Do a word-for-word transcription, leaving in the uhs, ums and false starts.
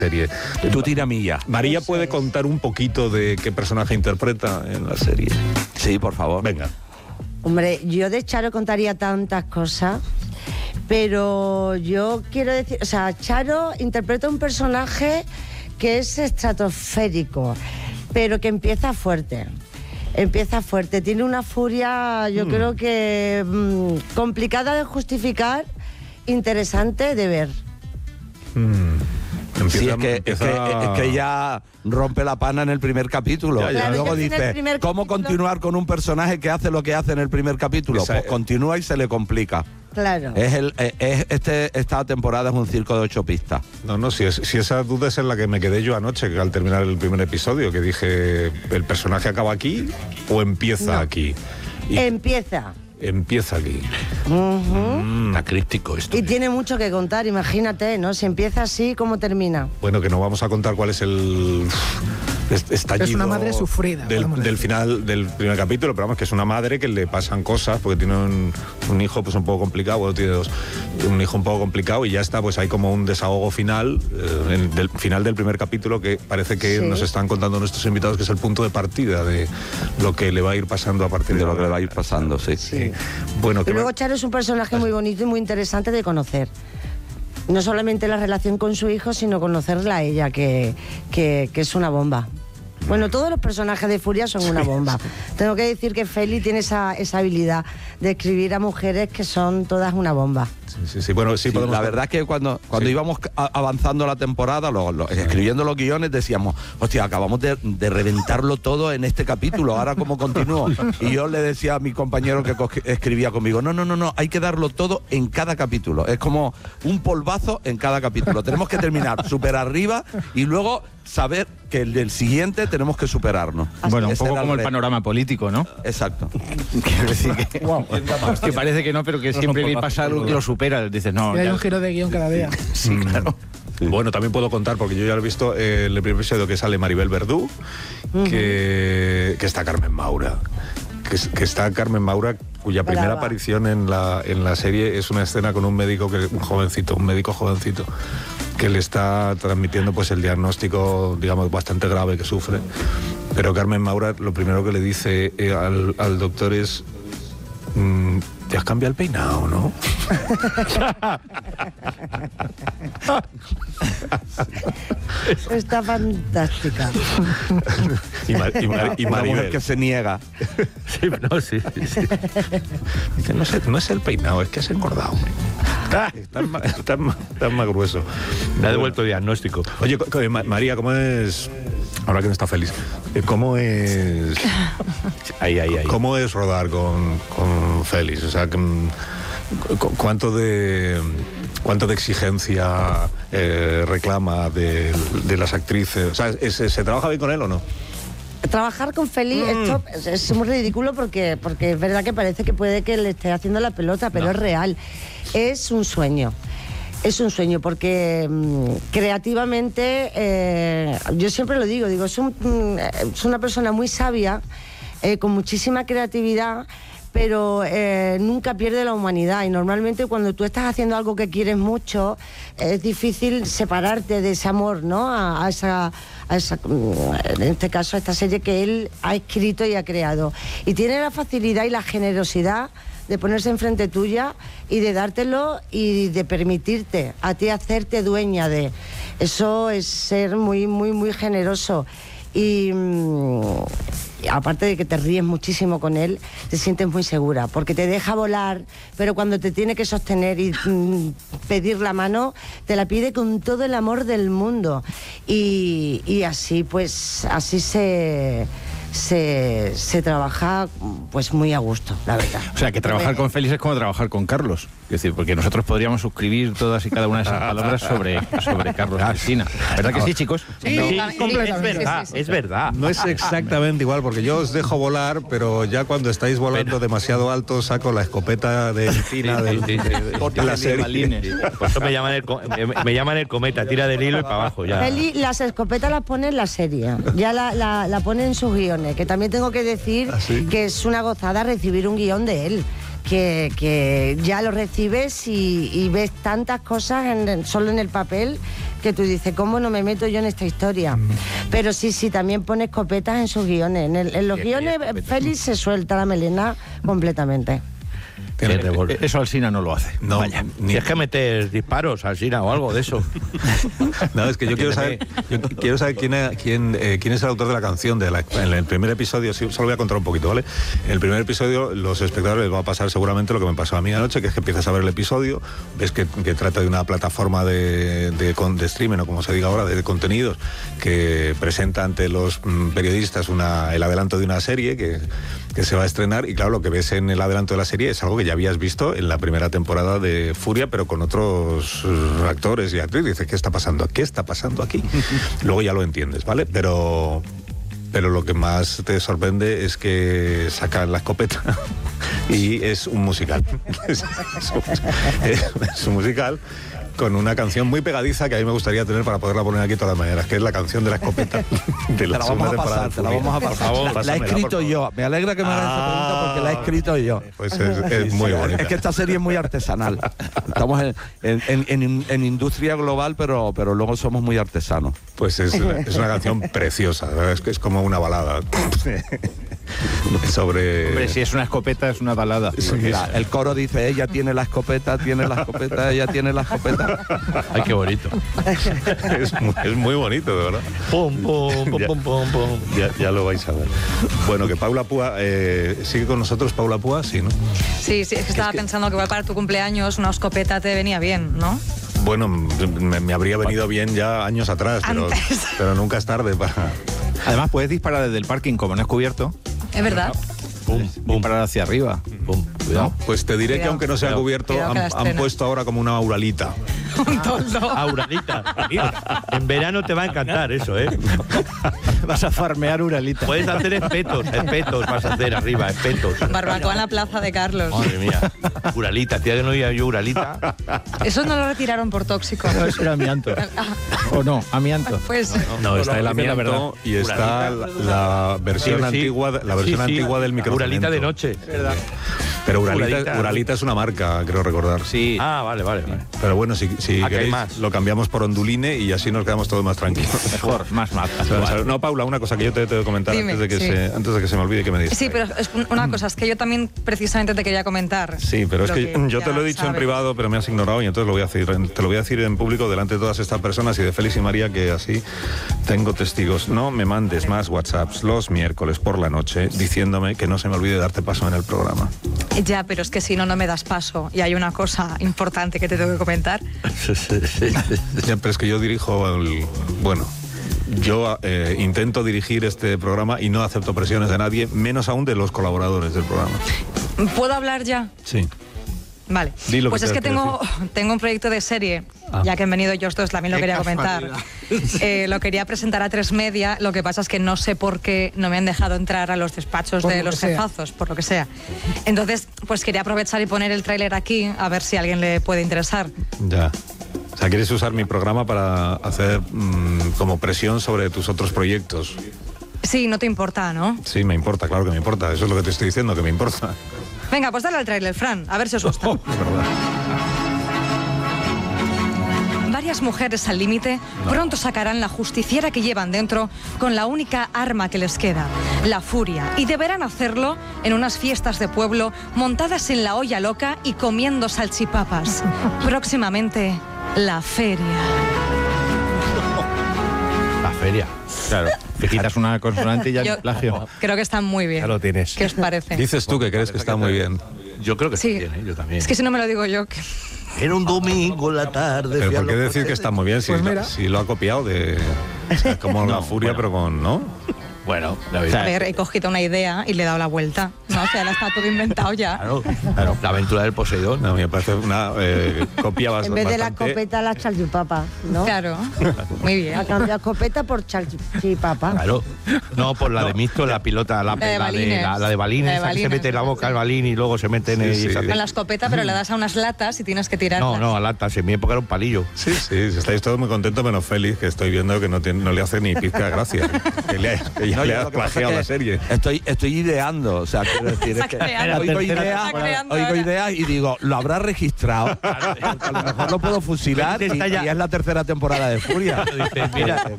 serie. Tú tira milla. María Eso puede es. contar un poquito de qué personaje interpreta en la serie. Sí, por favor. Venga. Hombre, yo de Charo contaría tantas cosas, pero yo quiero decir, o sea, Charo interpreta un personaje que es estratosférico, pero que empieza fuerte. Empieza fuerte, tiene una furia, yo mm. creo que mmm, complicada de justificar, interesante de ver. Mm. Empieza, sí, es que, empieza... es, que, es que ella rompe la pana en el primer capítulo. Ya, ya. Y luego Claro, dice, primer ¿cómo capítulo... continuar con un personaje que hace lo que hace en el primer capítulo? Esa, pues continúa y se le complica. Claro. Es el, es, este, esta temporada es un circo de ocho pistas. No, no, si, es, si esa duda es en la que me quedé yo anoche, que al terminar el primer episodio, que dije, ¿el personaje acaba aquí o empieza no. aquí? Y Empieza. Empieza aquí. Uh-huh. Mm, está críptico esto. Y tiene mucho que contar, imagínate, ¿no? Si empieza así, ¿cómo termina? Bueno, que no vamos a contar cuál es el estallido es una madre sufrida del, del final del primer capítulo, pero vamos, que es una madre que le pasan cosas porque tiene un, un hijo pues un poco complicado, bueno, tiene dos, un hijo un poco complicado y ya está, pues hay como un desahogo final, eh, en, del final del primer capítulo que parece que sí. nos están contando nuestros invitados que es el punto de partida de lo que le va a ir pasando a partir de, de lo que le va a ir pasando, sí. sí. Bueno, y luego Charo es un personaje muy bonito y muy interesante de conocer. No solamente la relación con su hijo, sino conocerla a ella, que, que, que es una bomba. Bueno, todos los personajes de Furia son una bomba. Tengo que decir que Feli tiene esa, esa habilidad de escribir a mujeres que son todas una bomba. Sí, sí, sí. Bueno, sí, sí, podemos... La verdad es que cuando, cuando sí. íbamos avanzando la temporada, lo, lo, escribiendo los guiones, decíamos, hostia, acabamos de, de reventarlo todo en este capítulo, ahora cómo continúo. Y yo le decía a mi compañero que escribía conmigo, no, no, no, no, hay que darlo todo en cada capítulo. Es como un polvazo en cada capítulo. Tenemos que terminar súper arriba y luego saber que el del siguiente tenemos que superarnos. Bueno, un Ese poco como el el panorama político, ¿no? Exacto. Quiero decir que, wow. que parece que no, pero que siempre que pasa algo que lo supera, dices, no. Y hay un giro de guión cada día. Sí, claro. Sí. Bueno, también puedo contar, porque yo ya lo he visto eh, en el primer episodio que sale Maribel Verdú, uh-huh. que, que está Carmen Maura. Que, que está Carmen Maura, cuya primera Brava. aparición en la, en la serie es una escena con un médico, que, un jovencito, un médico jovencito, que le está transmitiendo pues el diagnóstico, digamos, bastante grave que sufre. Pero Carmen Maura lo primero que le dice eh, al, al doctor es, mmm, te has cambiado el peinado, ¿no? Está fantástica. y, Mar, y, Mar, y Una mujer Maribel. que se niega. Sí, no, sí, sí. Dice, no, es, no es el peinado, es que has engordado, hombre. Estás más, estás más, estás más grueso. Me ha devuelto diagnóstico. Oye, María, ¿cómo es...? Ahora que no está feliz. ¿Cómo es...? Ahí, ahí, ahí. ¿Cómo es rodar con, con Félix? O sea, ¿cuánto de... ¿Cuánto de exigencia eh, reclama de, de las actrices? O sea, ¿es, ¿se trabaja bien con él o no? Trabajar con Félix, mm. esto es, es muy ridículo porque, porque es verdad que parece que puede que le esté haciendo la pelota, pero no. Es real. Es un sueño. Es un sueño porque mmm, creativamente, eh, yo siempre lo digo, digo, es, un, mm, es una persona muy sabia, eh, con muchísima creatividad, pero eh, nunca pierde la humanidad y normalmente cuando tú estás haciendo algo que quieres mucho es difícil separarte de ese amor, ¿no? A, a, esa, a esa, en este caso a esta serie que él ha escrito y ha creado. Y tiene la facilidad y la generosidad de ponerse enfrente tuya y de dártelo y de permitirte a ti hacerte dueña de. Eso es ser muy, muy, muy generoso. Y, y aparte de que te ríes muchísimo con él, te sientes muy segura, porque te deja volar, pero cuando te tiene que sostener y mm, pedir la mano, te la pide con todo el amor del mundo. Y, y así, pues, así se... Se, se trabaja pues muy a gusto, la verdad. O sea, que trabajar con Félix es como trabajar con Carlos. Es decir, porque nosotros podríamos suscribir todas y cada una de esas palabras sobre, sobre Carlos y Cristina. ¿Verdad que sí, chicos? Sí, no, sí, completamente. es verdad, Sí, sí, sí. es verdad. No es exactamente igual, porque yo os dejo volar, pero ya cuando estáis volando pero... demasiado alto, saco la escopeta de Cristina del, de, de, de la serie. Por eso me llaman, el, me, me llaman el cometa, tira del hilo y para abajo. Ya. Feli, las escopetas las pone en la serie, ya la, la, la pone en sus guiones. Que también tengo que decir ¿Ah, sí? que es una gozada recibir un guión de él, que, que ya lo recibes y, y ves tantas cosas en, solo en el papel que tú dices, ¿cómo no me meto yo en esta historia? Mm. Pero sí, sí, también pone escopetas en sus guiones. En, el, en los guiones, Félix se suelta la melena completamente. Eh, eso Alsina no lo hace. No, vaya. Ni es que meter disparos, Alsina, o algo de eso. No, es que yo quiero saber, yo quiero saber quién, es, quién, eh, quién es el autor de la canción. De la, en el primer episodio, sí, solo voy a contar un poquito, ¿vale? En el primer episodio, los espectadores les va a pasar seguramente lo que me pasó a mí anoche, que es que empiezas a ver el episodio, ves que, que trata de una plataforma de, de, de streaming, o como se diga ahora, de, de contenidos, que presenta ante los mm, periodistas una, el adelanto de una serie que, que se va a estrenar, y claro, lo que ves en el adelanto de la serie es algo que ya habías visto en la primera temporada de Furia, pero con otros uh, actores y actrices. Dices, ¿qué está pasando? ¿Qué está pasando aquí? Luego ya lo entiendes, ¿vale? Pero, pero lo que más te sorprende es que sacan la escopeta y es un musical. es, es, un, es, es un musical con una canción muy pegadiza que a mí me gustaría tener para poderla poner aquí todas las maneras, que es la canción de la escopeta de la, te la vamos a pasar, te la vamos a pasar. Favor, la, la he escrito yo. Me alegra que me hagas esta pregunta porque la he escrito yo. Pues es, es muy bonita. Es que esta serie es muy artesanal. Estamos en, en, en, en, en industria global, pero, pero luego somos muy artesanos. Pues es, es una canción preciosa, ¿verdad? Es que es como una balada. Sobre... Hombre, si es una escopeta, es una balada. Sí, mira, el coro dice, ella tiene la escopeta, tiene la escopeta, ella tiene la escopeta. Ay, qué bonito. es, muy, es muy bonito, de verdad. Pum, pum, pum, ya, pum, pum, pum. Ya, ya lo vais a ver. Bueno, que Paula Púa, eh, ¿sigue con nosotros Paula Púa? Sí, ¿no? Sí, sí, es que estaba es que... pensando que igual para tu cumpleaños una escopeta te venía bien, ¿no? Bueno, me, me habría venido bien ya años atrás, pero, pero nunca es tarde para... Además, puedes disparar desde el parking, como no es cubierto. Es verdad. Pum, pum, para hacia arriba. Pum, no, pues te diré cuidado, que aunque no sea cuidado, cubierto, cuidado han, han puesto ahora como una auralita. Un toldo. Auralita. Mira, en verano te va a encantar eso, ¿eh? Vas a farmear uralita. Puedes hacer espetos, espetos vas a hacer arriba, espetos. Barbacoa en la plaza de Carlos. Madre mía. Uralita, tía, que no oía yo uralita. Eso no lo retiraron por tóxico. No, eso era amianto. ¿O no? Amianto. Pues... No, no, está el amianto y está la, la versión sí, sí. antigua, la versión sí, sí. antigua del microcemento. Uralita de noche. ¿Verdad? Pero Uralita, Uralita, Uralita es una marca, creo recordar. Sí. Ah, vale, vale, vale. Pero bueno, si, si queréis, más. lo cambiamos por Onduline y así nos quedamos todos más tranquilos. Mejor, más marca. No, Paula, una cosa que yo te tengo que comentar Dime, antes, de que sí. se, antes de que se me olvide que me dices. Sí, pero es una cosa, es que yo también precisamente te quería comentar. Sí, pero es que, que yo te lo he dicho sabes. en privado, pero me has ignorado y entonces lo voy a decir, te lo voy a decir en público delante de todas estas personas y de Félix y María, que así tengo testigos. No me mandes más WhatsApps los miércoles por la noche diciéndome que no se me olvide darte paso en el programa. Ya, pero es que si no, no me das paso. Y hay una cosa importante que te tengo que comentar. Ya, pero es que yo dirijo el... Bueno, yo eh, intento dirigir este programa y no acepto presiones de nadie, menos aún de los colaboradores del programa. ¿Puedo hablar ya? Sí. Vale, pues que es que tengo, tengo un proyecto de serie, ah. ya que han venido ellos dos, también lo quería comentar. Eh, lo quería presentar a Tres Media, lo que pasa es que no sé por qué no me han dejado entrar a los despachos por de los jefazos, sea. por lo que sea. Entonces, pues quería aprovechar y poner el tráiler aquí, a ver si a alguien le puede interesar. Ya. O sea, quieres usar mi programa para hacer mmm, como presión sobre tus otros proyectos. Sí, no te importa, ¿no? Sí, me importa, claro que me importa. Eso es lo que te estoy diciendo, que me importa. Venga, pues dale al tráiler, Fran, a ver si os gusta. Oh, es verdad. Varias mujeres al límite pronto sacarán la justiciera que llevan dentro con la única arma que les queda, la furia. Y deberán hacerlo en unas fiestas de pueblo montadas en la olla loca y comiendo salchipapas. Próximamente, la feria. La feria. Claro. Te quitas una consonante y ya es plagio. Creo que están muy bien. Ya lo tienes. ¿Qué os parece? Dices tú que crees que está muy bien. Yo creo que sí. está bien, ¿eh? Yo también. Es que si no me lo digo yo... Que... Era un domingo en la tarde. Pero ¿por qué decir que está muy bien si, pues lo, si lo ha copiado de... O sea, como no, la furia, bueno. pero con... ¿no? Bueno, la verdad. A ver, he cogido una idea y le he dado la vuelta. No, o sea, la está todo inventado ya. Claro, claro. La aventura del Poseidón. No, me parece una eh, copia bastante... En vez de la escopeta, la salchipapa, ¿no? Claro, muy bien. Ha cambiado escopeta por salchipapa. Claro. No, por la no. de Misto, la pilota, la, la de Balines. La, la de Balines, esa que se mete en la boca el balín y luego se mete en el... Sí, sí. Con la escopeta, pero le das a unas latas y tienes que tirarlas. No, no, a latas. En mi época era un palillo. Sí, sí, estáis todos muy contentos, menos Félix, que estoy viendo que no, tiene, no le hace ni pizca de gracia. Que, le, que ya No, le yo has lo que pasa plagiado es la que serie. Estoy, estoy ideando, o sea, quiero decir, es que creando. oigo La tercera ideas, temporada. oigo ideas y digo, lo habrá registrado, porque a lo mejor lo puedo fusilar y, Está ya- y es la tercera temporada de Furia. Dices, mira,